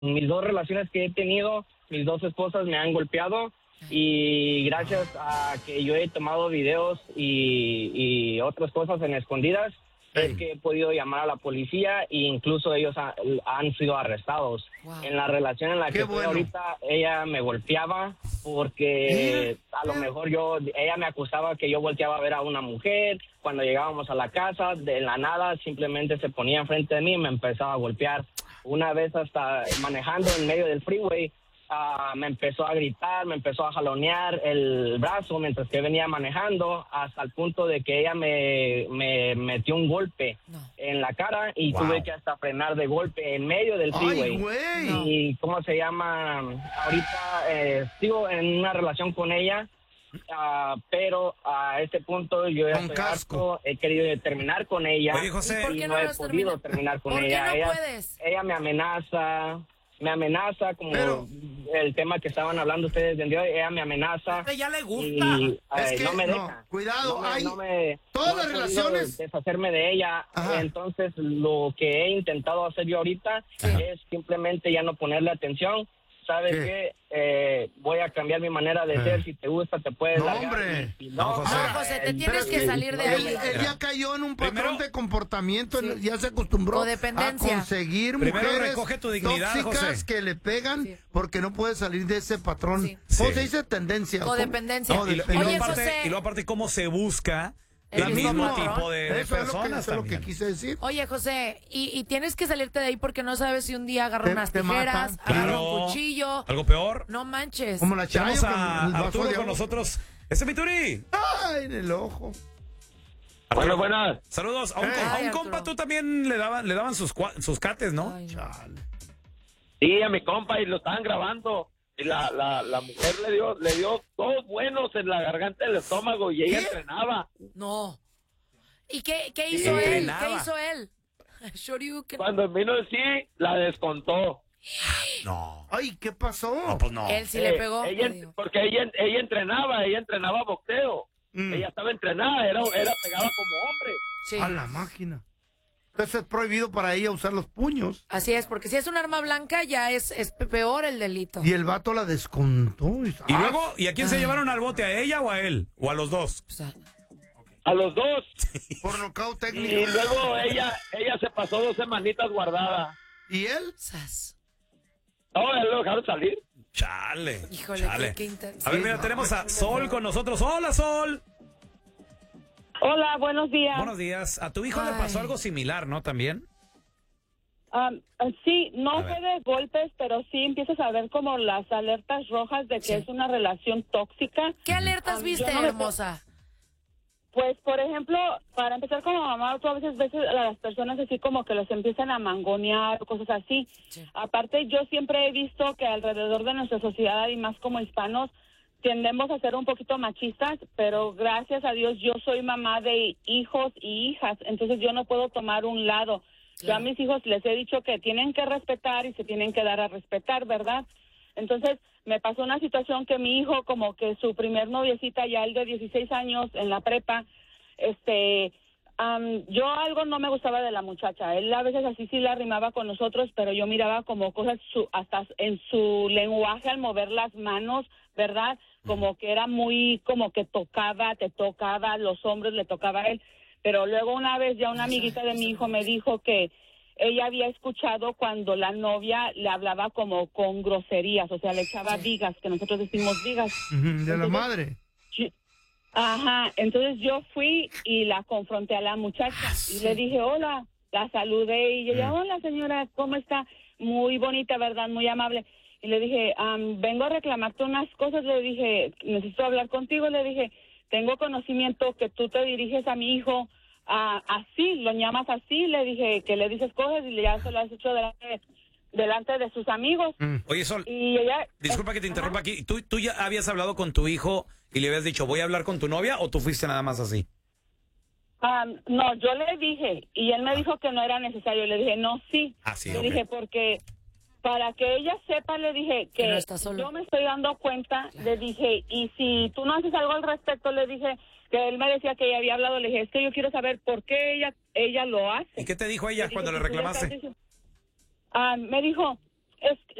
mis 2 relaciones que he tenido, mis 2 esposas me han golpeado y gracias a que yo he tomado videos y otras cosas en escondidas, es que he podido llamar a la policía e incluso ellos han sido arrestados. Wow. En la relación en la que estoy ahorita, ella me golpeaba porque a lo mejor ella me acusaba que yo volteaba a ver a una mujer. Cuando llegábamos a la casa, de la nada, simplemente se ponía enfrente de mí y me empezaba a golpear. Una vez hasta manejando en medio del freeway, me empezó a gritar, me empezó a jalonear el brazo mientras que venía manejando, hasta el punto de que ella me metió un golpe en la cara y tuve que hasta frenar de golpe en medio del freeway. ¡Ay, güey! Y ¿cómo se llama? Ahorita sigo en una relación con ella, pero a este punto yo ya estoy harto, he querido terminar con ella. Oye, José, ¿por qué y no no he las podido terminar con ¿Por ella. qué no puedes? Ella me amenaza como el tema que estaban hablando ustedes de hoy. Ella me amenaza. ya le gusta. Y Es que no me deja. cuidado, no todas las he podido relaciones. deshacerme de ella. Ajá. Entonces lo que he intentado hacer yo ahorita es simplemente ya no ponerle atención. ¿Sabes qué? Voy a cambiar mi manera de ser. Si te gusta, te puedes No, largar. hombre. Y No, José. No, José, te tienes que salir de ahí. Él ya cayó en un patrón Primero- de comportamiento, ya se acostumbró a Codependencia. conseguir Primero mujeres recoge tu dignidad, tóxicas José. que le pegan porque no puede salir de ese patrón. Sí. ¿Cómo Sí. se dice tendencia? Codependencia. No, Y dependencia. Oye, luego José. aparte cómo se busca El el mismo mismo patrón. tipo de Eso es lo que, personas eso es lo que también. quise decir. Oye, José, y tienes que salirte de ahí porque no sabes si un día agarra unas te tijeras, matan. agarra Claro. un cuchillo. ¿Algo peor? No manches. Como la Chayo Tenemos con el a vaso Arturo de con agua. nosotros. ¡Ese es mi Turi! Ay, en el ojo. Arturo, Buenas. saludos. A un Ay, compa Arturo. tú también le daban sus cates, ¿no? Ay, no. Chale. Sí, a mi compa y lo estaban grabando. Y la mujer le dio 2 buenos en la garganta del estómago y ella entrenaba. No. ¿Y qué hizo él? entrenaba. ¿Qué hizo él? Shoryuken. Cuando vino sí, la descontó. No. Ay, ¿qué pasó? No, pues no. Él sí le pegó. Ella, le digo. porque ella entrenaba boxeo. Ella estaba entrenada, era pegaba como hombre. Sí. A la máquina. Entonces es prohibido para ella usar los puños. Así es, porque si es un arma blanca ya es peor el delito. Y el vato la descontó. Y luego, ¿y a quién se llevaron al bote? ¿A ella o a él? ¿O a los dos? O sea, A los dos. Por nocaut Y técnico. luego ella se pasó 2 semanitas guardada. ¿Y él? sas. No, ya lo dejaron salir. Chale. Híjole, chale. qué intenso. A ver, mira, tenemos a Sol con nosotros. ¡Hola, Sol! Hola, buenos días. Buenos días. A tu hijo le pasó Ay. algo similar, ¿no? También. Sí, no A fue ver. de golpes, pero sí empiezas a ver como las alertas rojas de que Sí. es una relación tóxica. ¿Qué alertas viste, yo no me- hermosa? Pues, por ejemplo, para empezar como mamá, tú a veces ves a las personas así como que los empiezan a mangonear, cosas así. Sí. Aparte, yo siempre he visto que alrededor de nuestra sociedad y más como hispanos, tendemos a ser un poquito machistas, pero gracias a Dios yo soy mamá de hijos y hijas, entonces yo no puedo tomar un lado. Yo a mis hijos les he dicho que tienen que respetar y se tienen que dar a respetar, ¿verdad? Entonces, me pasó una situación que mi hijo, como que su primer noviecita, ya el de 16 años, en la prepa, yo algo no me gustaba de la muchacha. Él a veces así sí la arrimaba con nosotros, pero yo miraba como cosas hasta en su lenguaje al mover las manos, ¿verdad? Como que era muy, como que te tocaba, los hombres le tocaba a él. Pero luego una vez ya una amiguita de mi hijo me dijo que ella había escuchado cuando la novia le hablaba como con groserías, o sea, le echaba vigas, que nosotros decimos vigas. Ujú, de la Entonces, madre. Ajá, entonces yo fui y la confronté a la muchacha y le dije, hola, la saludé y ella, hola señora, ¿cómo está? Muy bonita, ¿verdad? Muy amable. Y le dije, vengo a reclamarte unas cosas, le dije, necesito hablar contigo, le dije, tengo conocimiento que tú te diriges a mi hijo así, lo llamas así, le dije que le dices cosas y ya se lo has hecho delante de sus amigos. Oye, Sol, Y ella... disculpa que te interrumpa aquí. ¿Tú ya habías hablado con tu hijo y le habías dicho, voy a hablar con tu novia o tú fuiste nada más así? No, yo le dije y él me dijo que no era necesario. Le dije, no, sí. Sí, Le ok. dije, porque para que ella sepa, le dije Que que no está solo. yo me estoy dando cuenta, le dije, y si tú no haces algo al respecto, le dije, que él me decía que ella había hablado, le dije, es que yo quiero saber por qué ella lo hace. ¿Y qué te dijo ella dije, cuando le "Si tú le reclamaste? estás diciendo-". Me dijo es